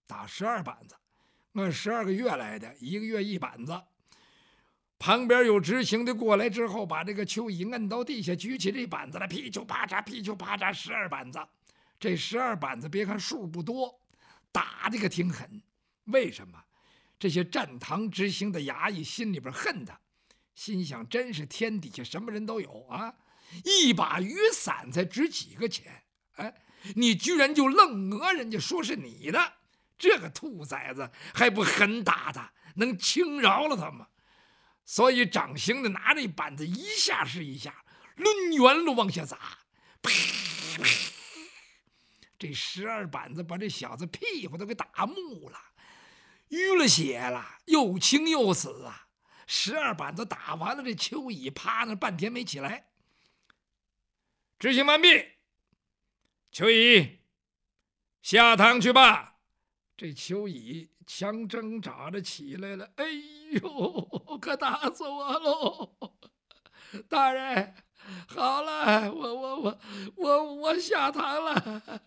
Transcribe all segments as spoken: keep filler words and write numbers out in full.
打十二板子，我十二个月来的，一个月一板子。旁边有执行的过来之后，把这个蚯蚓摁到地下，举起这板子来，噼啾啪嚓，噼啾啪嚓，十二板子。这十二板子别看数不多，打的可挺狠。为什么？这些站堂执行的衙役心里边恨他，心想真是天底下什么人都有啊！一把雨伞才值几个钱？哎，你居然就愣讹人家说是你的，这个兔崽子还不狠打他，能轻饶了他吗？所以掌刑的拿那板子一下是一下，抡圆了往下砸，啪啪，这十二板子把这小子屁股都给打木了，淤了血了，又青又死啊！十二板子打完了，这蚯蚓趴那半天没起来。执行完毕，蚯蚓下堂去吧。这蚯蚓强挣扎着起来了，哎呦，可打死我喽！大人，好了，我我我我我下堂了。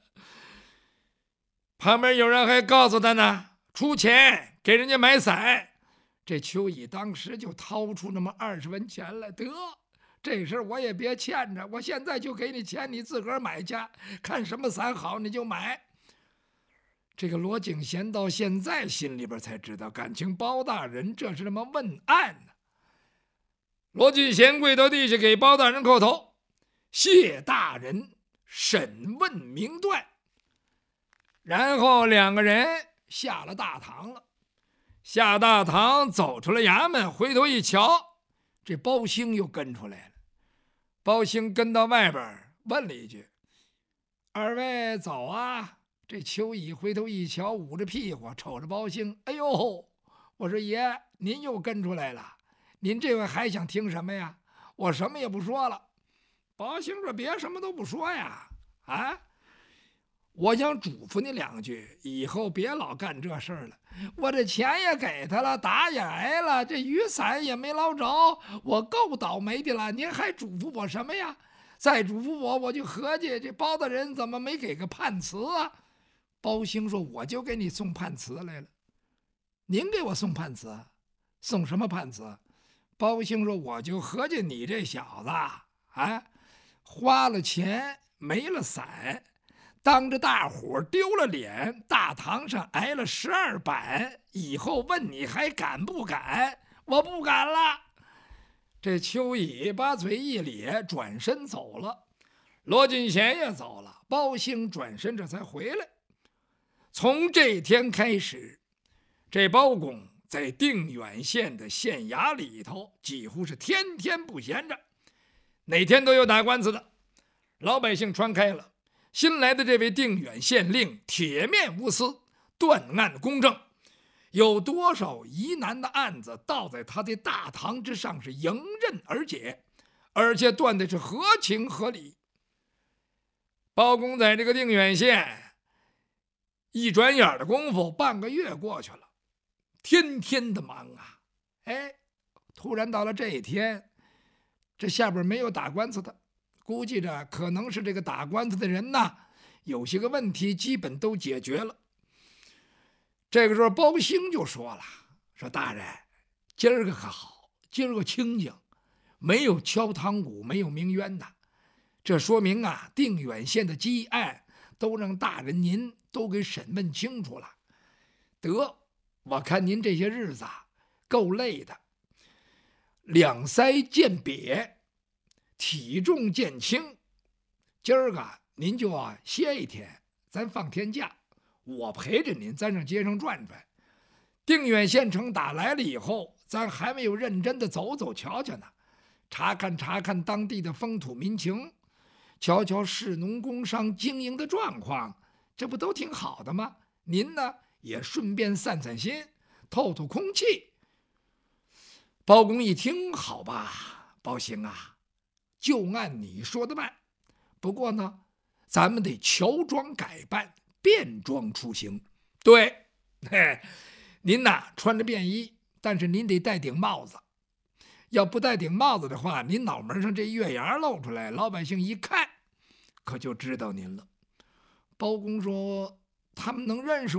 旁边有人还告诉他呢，出钱给人家买伞。这蚯蚓当时就掏出那么二十文钱来，得，这事我也别欠着，我现在就给你钱，你自个儿买去，看什么伞好你就买。这个罗景贤到现在心里边才知道，感情包大人这是这么问案呢。罗景贤跪到地下给包大人叩头，谢大人审问明断。然后两个人下了大堂了。下大堂走出了衙门，回头一瞧，这包兴又跟出来了。包兴跟到外边问了一句：“二位走啊？”这蚯蚓回头一瞧，捂着屁股瞅着包兴，哎呦，我说爷，您又跟出来了，您这回还想听什么呀？我什么也不说了。包兴说：“别什么都不说呀，啊，我想嘱咐你两句，以后别老干这事儿了。我这钱也给他了，打也挨了，这雨伞也没捞着，我够倒霉的了。您还嘱咐我什么呀？再嘱咐我，我就合计这包大人怎么没给个判词啊？”包兴说：“我就给你送判词来了。”“您给我送判词？送什么判词？”包兴说：“我就合计你这小子啊，花了钱没了伞，当着大伙丢了脸，大堂上挨了十二板，以后问你还敢不敢？我不敢了。”这蚯蚓把嘴一咧，转身走了。罗进贤也走了，包兴转身这才回来。从这天开始，这包公在定远县的县衙里头几乎是天天不闲着，哪天都有打官司的。老百姓传开了，新来的这位定远县令铁面无私，断案公正，有多少疑难的案子倒在他的大堂之上是迎刃而解，而且断的是合情合理。包公在这个定远县一转眼的功夫，半个月过去了，天天的忙啊！哎，突然到了这一天，这下边没有打官司的，估计着可能是这个打官司的人呐，有些个问题基本都解决了。这个时候，包兴就说了：“说大人，今儿个可好，今儿个清静，没有敲堂鼓，没有鸣冤的。这说明啊，定远县的积案都让大人您都给审问清楚了。得，我看您这些日子啊，够累的，两腮渐瘪，体重渐轻，今儿个您就啊歇一天，咱放天假，我陪着您，咱上街上转转。定远县城打来了以后，咱还没有认真的走走瞧瞧呢，查看查看当地的风土民情，瞧瞧士农工商经营的状况，这不都挺好的吗？您呢也顺便散散心，透透空气。”包公一听，好吧，包兴啊，就按你说的办。不过呢，咱们得乔装改扮，便装出行。对，嘿，您呐穿着便衣，但是您得戴顶帽子。要不戴顶帽子的话，您脑门上这月牙露出来，老百姓一看，可就知道您了。包公说：“他们能认识